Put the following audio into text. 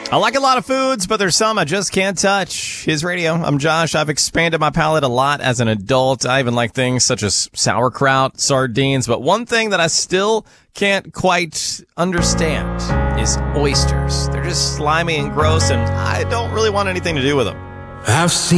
I like a lot of foods, but there's some I just can't touch. His radio. I'm Josh. I've expanded my palate a lot as an adult. I even like things such as sauerkraut, sardines, but one thing that I still can't quite understand is oysters. They're just slimy and gross, and I don't really want anything to do with them. I've seen